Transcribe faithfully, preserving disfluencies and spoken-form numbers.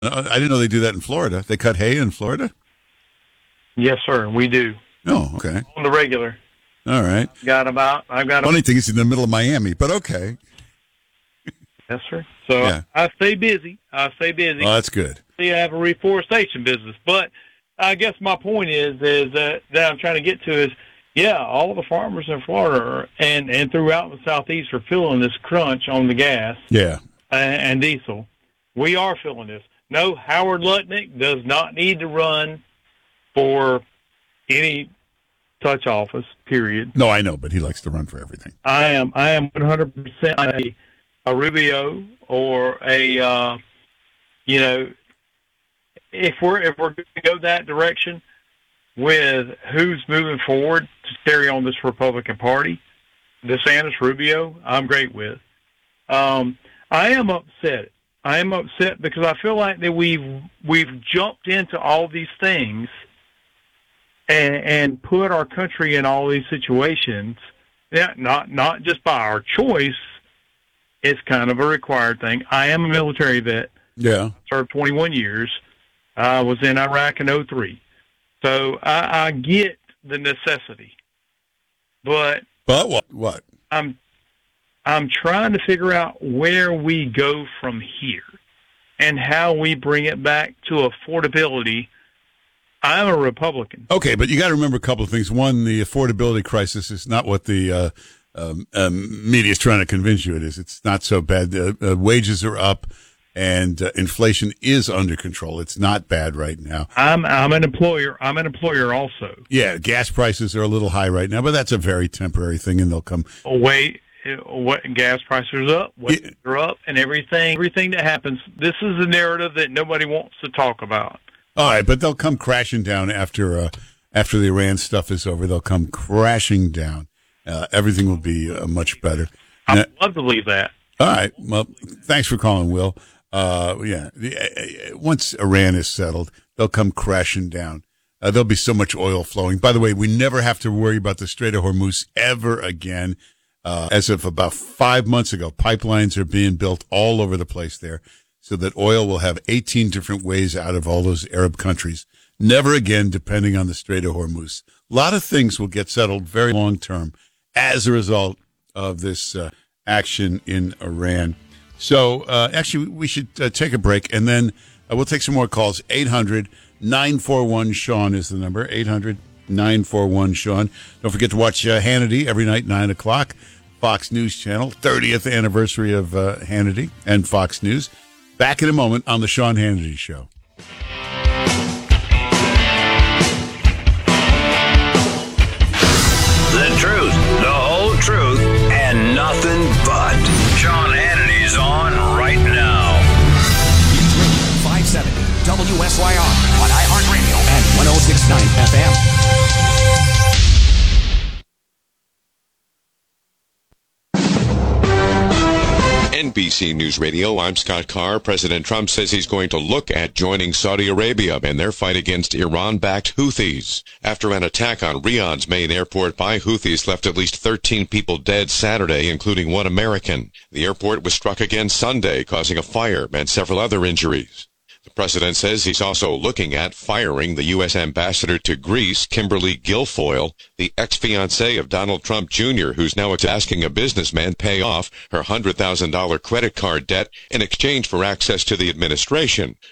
Uh, I didn't know they do that in Florida. They cut hay in Florida? Yes, sir. We do. Oh, okay. On the regular. All right. Got about, I've got Funny thing is in the middle of Miami, but okay. Yes, sir. So Yeah. I stay busy. I stay busy. Oh, that's good. I have a reforestation business. But I guess my point is, is that, that I'm trying to get to is, yeah, all of the farmers in Florida are, and, and throughout the Southeast are feeling this crunch on the gas Yeah. and, and diesel. We are feeling this. No, Howard Lutnick does not need to run for any touch office, period. No, I know, but he likes to run for everything. I am I am one hundred percent a, a Rubio or a, uh, you know, if we're, if we're going to go that direction with who's moving forward to carry on this Republican Party, DeSantis, Rubio, I'm great with. Um, I am upset. I am upset because I feel like that we've we've jumped into all these things and, and put our country in all these situations. Yeah, not not just by our choice. It's kind of a required thing. I am a military vet. Yeah. Served twenty-one years. I was in Iraq in oh three. So I, I get the necessity. But But what? What? I'm I'm trying to figure out where we go from here and how we bring it back to affordability. I'm a Republican. Okay, but you got to remember a couple of things. One, the affordability crisis is not what the uh, um, um, media is trying to convince you it is. It's not so bad. Uh, uh, wages are up, and uh, inflation is under control. It's not bad right now. I'm I'm an employer. I'm an employer also. Yeah, gas prices are a little high right now, but that's a very temporary thing, and they'll come. Wait. What gas prices are up, wages are up, and everything, everything that happens. This is a narrative that nobody wants to talk about. All right, but they'll come crashing down after uh, after the Iran stuff is over. They'll come crashing down. Uh, everything will be uh, much better. I Now, would love to believe that. all right. Well, thanks for calling, Will. Uh, yeah. The, uh, once Iran is settled, they'll come crashing down. Uh, there'll be so much oil flowing. By the way, we never have to worry about the Strait of Hormuz ever again. Uh, as of about five months ago, pipelines are being built all over the place there so that oil will have eighteen different ways out of all those Arab countries. Never again depending on the Strait of Hormuz. A lot of things will get settled very long term as a result of this uh, action in Iran. So uh, actually, we should uh, take a break, and then uh, we'll take some more calls. eight hundred nine four one Sean is the number, eight hundred nine four one Sean. Don't forget to watch uh, Hannity every night, nine o'clock. Fox News Channel, thirtieth anniversary of uh, Hannity and Fox News. Back in a moment on the Sean Hannity Show. The truth, the whole truth, and nothing but. Sean Hannity's on right now. five seventy W S Y R on iHeartRadio and one oh six point nine F M. N B C News Radio, I'm Scott Carr. President Trump says he's going to look at joining Saudi Arabia in their fight against Iran-backed Houthis. After an attack on Riyadh's main airport by Houthis left at least thirteen people dead Saturday, including one American. The airport was struck again Sunday, causing a fire and several other injuries. The president says he's also looking at firing the U S ambassador to Greece, Kimberly Guilfoyle, the ex-fiancée of Donald Trump Junior, who's now asking a businessman pay off her one hundred thousand dollars credit card debt in exchange for access to the administration.